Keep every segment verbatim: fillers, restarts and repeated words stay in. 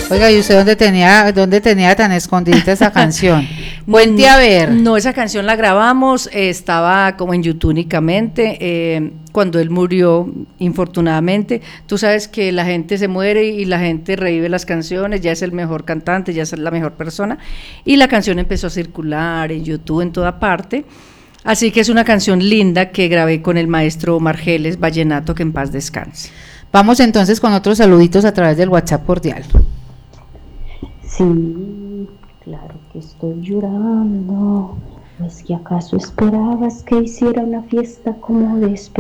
Oiga, ¿y usted dónde tenía, dónde tenía tan escondida esa canción? Cuente a ver. No, esa canción la grabamos, eh, estaba como en YouTube únicamente, eh, cuando él murió, infortunadamente. Tú sabes que la gente se muere y la gente revive las canciones, ya es el mejor cantante, ya es la mejor persona, y la canción empezó a circular en YouTube, en toda parte. Así que es una canción linda que grabé con el maestro Omar Geles, vallenato, que en paz descanse. Vamos entonces con otros saluditos a través del WhatsApp cordial. Sí, claro que estoy llorando. ¿O es que acaso esperabas que hiciera una fiesta como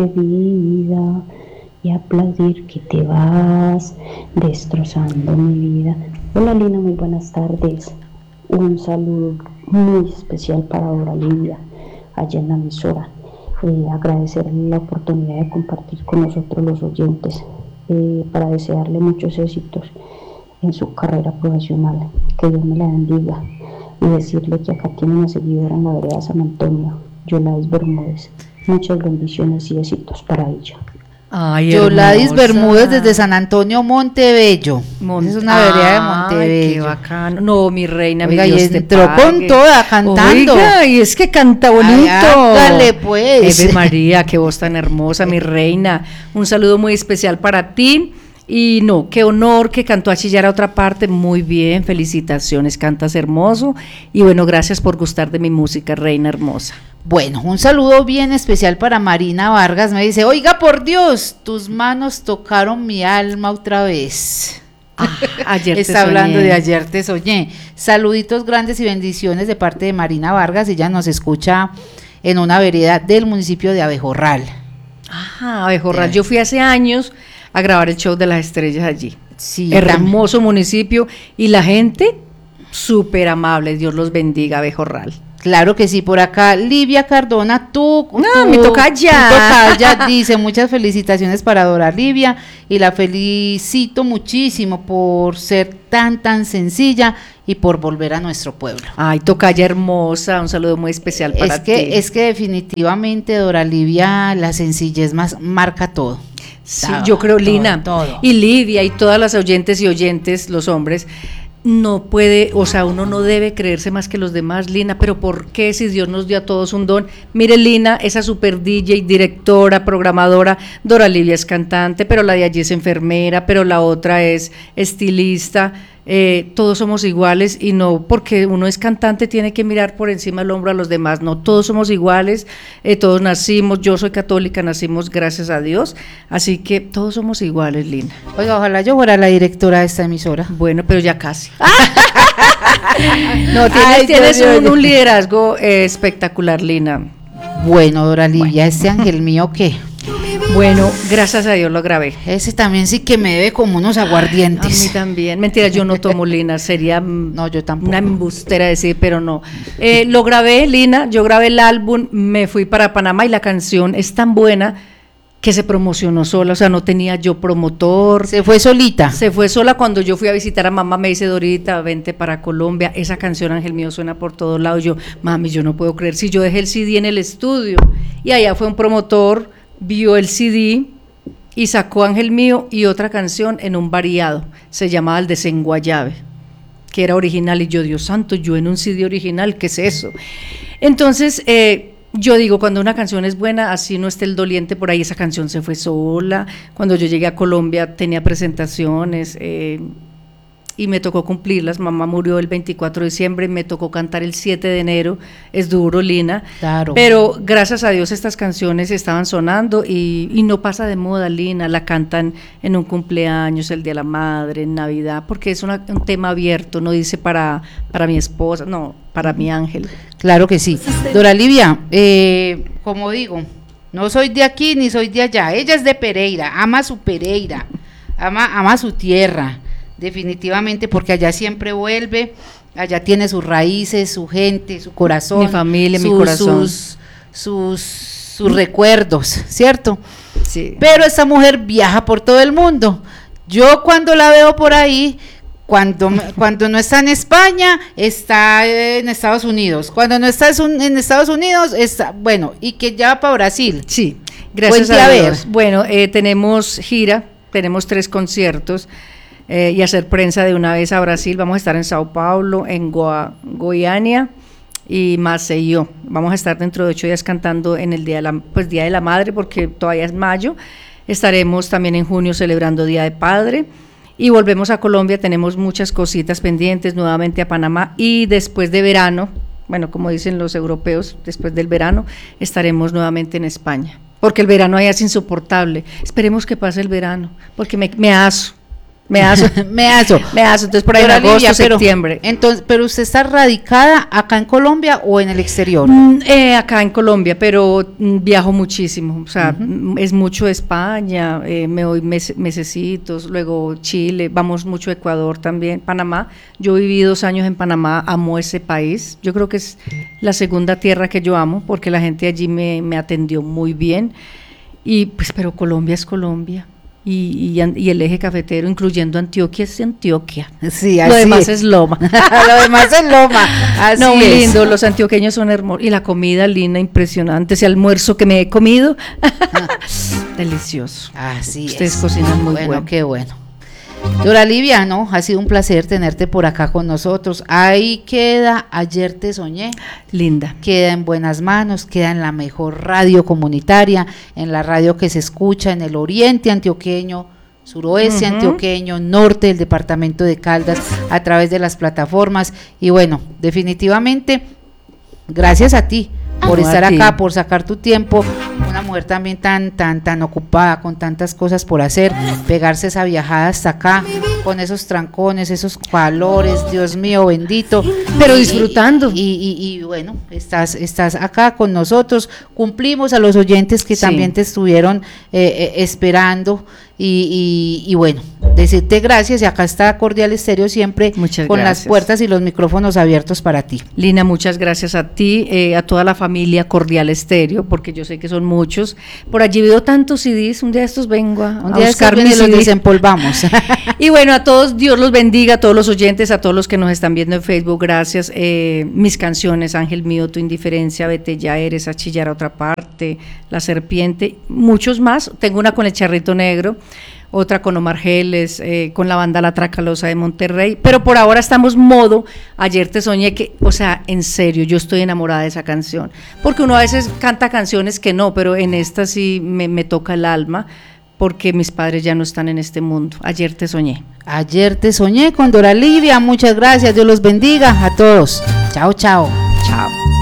despedida y aplaudir que te vas destrozando mi vida? Hola Lina, muy buenas tardes. Un saludo muy especial para Dora Livia, allá en la emisora. Eh, agradecerle la oportunidad de compartir con nosotros los oyentes, eh, para desearle muchos éxitos en su carrera profesional, que Dios me la bendiga, y decirle que acá tiene una seguidora en la vereda San Antonio, Yoladis Bermúdez. Muchas bendiciones y éxitos para ella. Ay, Yoladis Bermúdez desde San Antonio, Montebello. Mont- es una vereda de Montebello. Ay, qué bacano. No, mi reina, Oiga, mi Dios y te entró pague. con toda, cantando. Oiga, y es que canta bonito. Dale pues. Ave María, qué voz tan hermosa, mi reina. Un saludo muy especial para ti. Y no, qué honor que cantó a chillar a otra parte, muy bien, felicitaciones, cantas hermoso, y bueno, gracias por gustar de mi música, reina hermosa. Bueno, un saludo bien especial para Marina Vargas, me dice, oiga por Dios, tus manos tocaron mi alma otra vez. Ah, ayer te Está soñé. hablando de ayer te soñé. Saluditos grandes y bendiciones de parte de Marina Vargas, ella nos escucha en una vereda del municipio de Abejorral. Ah, Abejorral, yo fui hace años a grabar el show de las estrellas allí. Sí, hermoso también. Municipio, y la gente súper amable, Dios los bendiga, Abejorral. Claro que sí, por acá Livia Cardona, tú, no, tú me toca ya. Me toca ya, dice, muchas felicitaciones para Dora Livia, y la felicito muchísimo por ser tan, tan sencilla y por volver a nuestro pueblo. Ay, tocaya hermosa, un saludo muy especial para es que, ti. Es que definitivamente Dora Livia, la sencillez más marca todo. Sí, todo, yo creo, todo, Lina, todo. Y Livia y todas las oyentes y oyentes, los hombres, no puede, o sea, uno no debe creerse más que los demás, Lina, pero ¿por qué si Dios nos dio a todos un don? Mire, Lina, esa super D J, directora, programadora, Dora Livia es cantante, pero la de allí es enfermera, pero la otra es estilista. Eh, todos somos iguales, y no porque uno es cantante tiene que mirar por encima del hombro a los demás, no, todos somos iguales, eh, todos nacimos, yo soy católica, nacimos gracias a Dios, así que todos somos iguales, Lina. Oiga, ojalá yo fuera la directora de esta emisora. Bueno, pero ya casi. No, tienes, Ay, tienes Dios un, Dios. un liderazgo eh, espectacular, Lina. Bueno, Dora Livia, Bueno. ¿este ángel mío qué? Bueno, gracias a Dios lo grabé. Ese también sí que me debe como unos aguardientes. A mí también. Mentira, yo no tomo, Lina, sería no, yo tampoco. Una embustera decir, pero no. Eh, lo grabé, Lina, yo grabé el álbum, me fui para Panamá y la canción es tan buena que se promocionó sola, o sea, no tenía yo promotor. Se fue solita. Se fue sola. Cuando yo fui a visitar a mamá, me dice, Dorita, vente para Colombia, esa canción, Ángel mío, suena por todos lados. Yo, mami, yo no puedo creer, si yo dejé el C D en el estudio, y allá fue un promotor, vio el C D y sacó Ángel mío y otra canción en un variado, se llamaba El Desenguayabe, que era original, y yo, Dios santo, yo en un C D original, ¿qué es eso? Entonces, eh, yo digo, cuando una canción es buena, así no esté el doliente por ahí, esa canción se fue sola. Cuando yo llegué a Colombia tenía presentaciones, eh, y me tocó cumplirlas. Mamá murió el veinticuatro de diciembre, me tocó cantar el siete de enero, es duro, Lina, claro. Pero gracias a Dios estas canciones estaban sonando, y, y no pasa de moda, Lina, la cantan en un cumpleaños, el Día de la Madre, en Navidad, porque es una, un tema abierto, no dice para, para mi esposa, no, para mi ángel. Claro que sí. Dora Livia, eh, como digo, no soy de aquí ni soy de allá, ella es de Pereira, ama su Pereira, ama, ama su tierra, definitivamente, porque allá siempre vuelve, allá tiene sus raíces, su gente, su corazón, mi familia, sus, mi corazón, sus, sus, sus recuerdos, ¿cierto? Sí. Pero esta mujer viaja por todo el mundo. Yo cuando la veo por ahí, cuando, cuando no está en España, está en Estados Unidos. Cuando no está en Estados Unidos, está, bueno, y que ya va para Brasil. Sí, gracias Cuente a a Dios. ver. Bueno, eh, tenemos gira, tenemos tres conciertos. eh, y hacer prensa de una vez a Brasil. Vamos a estar en Sao Paulo, en Goa, Goiânia y Maceió. Vamos a estar dentro de ocho días cantando en el Día de la, pues, Día de la Madre, porque todavía es mayo. Estaremos también en junio celebrando Día de Padre. Y volvemos a Colombia, tenemos muchas cositas pendientes, nuevamente a Panamá, y después de verano, bueno, como dicen los europeos, después del verano, estaremos nuevamente en España, porque el verano allá es insoportable. Esperemos que pase el verano, porque me, me aso, me aso, me aso, me aso, entonces por ahí en agosto, Livia, pero, septiembre. Entonces, ¿pero usted está radicada acá en Colombia o en el exterior? Mm, eh, acá en Colombia, pero mm, viajo muchísimo, o sea, uh-huh. es mucho España, eh, me voy mes, mesecitos, luego Chile, vamos mucho a Ecuador también, Panamá. Yo viví dos años en Panamá, amo ese país, yo creo que es la segunda tierra que yo amo, porque la gente allí me, me atendió muy bien, y pues, pero Colombia es Colombia. Y, y, y el eje cafetero, incluyendo Antioquia, es Antioquia. Sí, así lo demás es, es Loma. Lo demás es Loma. Así no, muy es. lindo, los antioqueños son hermosos. Y la comida linda, impresionante. Ese almuerzo que me he comido, delicioso. Así Ustedes es. cocinan muy bueno. bueno. Qué bueno. Dora Livia, ¿no? Ha sido un placer tenerte por acá con nosotros. Ahí queda Ayer Te Soñé. Linda. Queda en buenas manos, queda en la mejor radio comunitaria, en la radio que se escucha en el oriente antioqueño, suroeste uh-huh. antioqueño, norte del departamento de Caldas, a través de las plataformas. Y bueno, definitivamente, gracias a ti por no, estar acá, por sacar tu tiempo, una mujer también tan, tan, tan ocupada, con tantas cosas por hacer, pegarse esa viajada hasta acá, con esos trancones, esos calores, Dios mío bendito, pero disfrutando. Y, y, y, y bueno, estás, estás acá con nosotros, cumplimos a los oyentes que sí. también te estuvieron eh, eh, esperando, y, y, y bueno, decirte gracias, y acá está Cordial Estéreo siempre muchas con gracias. Las puertas y los micrófonos abiertos para ti. Lina, muchas gracias a ti, eh, a toda la familia Cordial Estéreo, porque yo sé que son muchos. Por allí veo tantos C Ds, un día de estos vengo a, un a día buscar mis y los desempolvamos. Y bueno, a todos, Dios los bendiga, a todos los oyentes, a todos los que nos están viendo en Facebook, gracias. Eh, mis canciones, Ángel Mío, Tu Indiferencia, Vete Ya Eres, A Chillar a Otra Parte, La Serpiente, muchos más. Tengo una con El Charrito Negro, otra con Omar Geles, eh, con la banda La Tracalosa de Monterrey, pero por ahora estamos modo Ayer Te Soñé, que, o sea, en serio, yo estoy enamorada de esa canción, porque uno a veces canta canciones que no, pero en esta sí me, me toca el alma, porque mis padres ya no están en este mundo. Ayer Te Soñé. Ayer Te Soñé con Dora Livia, muchas gracias, Dios los bendiga a todos, chao, chao.